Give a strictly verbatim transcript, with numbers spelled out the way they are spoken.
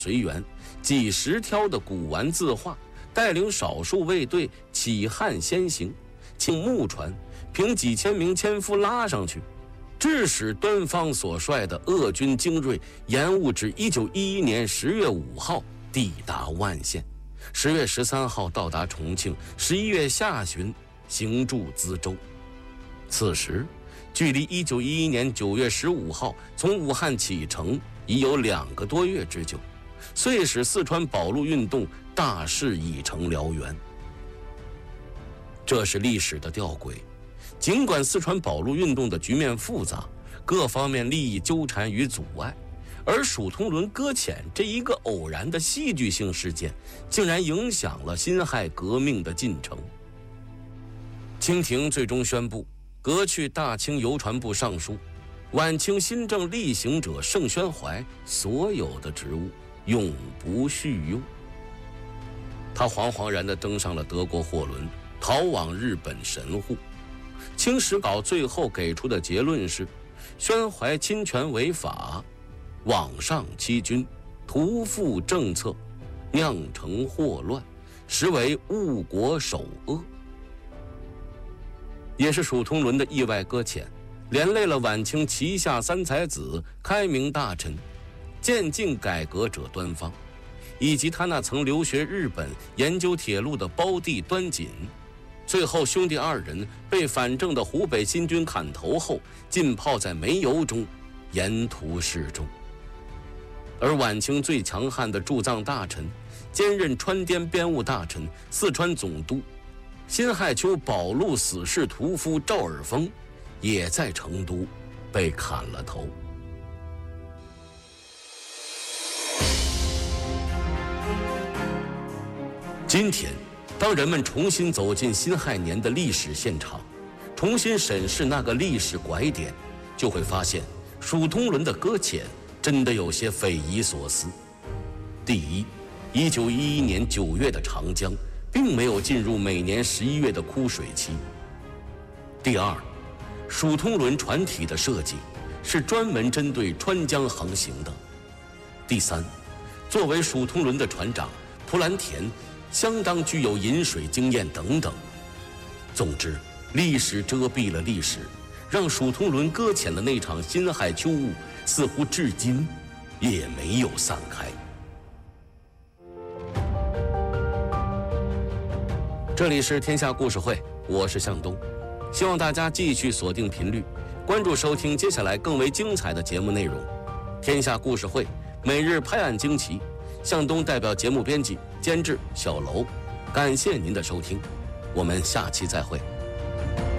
随员几十挑的古玩字画，带领少数卫队起汉先行，请木船凭几千名纤夫拉上去，致使端方所率的鄂军精锐延误至一九一一年十月五号抵达万县，十月十三号到达重庆，十一月下旬行驻资州。此时距离一九一一年九月十五号从武汉启程已有两个多月之久，遂使四川保路运动大势已成燎原。这是历史的吊诡，尽管四川保路运动的局面复杂，各方面利益纠缠与阻碍，而蜀通轮搁浅这一个偶然的戏剧性事件，竟然影响了辛亥革命的进程。清廷最终宣布革去大清邮传部尚书、晚清新政厉行者盛宣怀所有的职务，永不续用。他惶惶然地登上了德国货轮，逃往日本神户。清史稿最后给出的结论是：宣怀侵权违法，罔上欺君，图复政策，酿成祸乱，实为误国首恶。也是蜀通轮的意外搁浅，连累了晚清旗下三才子、开明大臣、渐进改革者端方，以及他那曾留学日本研究铁路的胞弟端锦。最后兄弟二人被反正的湖北新军砍头后，浸泡在煤油中，沿途示众。而晚清最强悍的驻藏大臣，兼任川滇边务大臣、四川总督、辛亥秋保路死士屠夫赵尔丰，也在成都被砍了头。今天当人们重新走进辛亥年的历史现场，重新审视那个历史拐点，就会发现蜀通轮的搁浅真的有些匪夷所思。第一，一九一一年九月的长江并没有进入每年十一月的枯水期。第二，蜀通轮船体的设计是专门针对川江航行的。第三，作为蜀通轮的船长，蒲兰田相当具有饮水经验等等。总之，历史遮蔽了历史，让蜀通轮搁浅的那场辛亥秋雾似乎至今也没有散开。这里是天下故事会，我是向东，希望大家继续锁定频率，关注收听接下来更为精彩的节目内容。天下故事会每日拍案惊奇，向东代表节目编辑监制小楼，感谢您的收听，我们下期再会。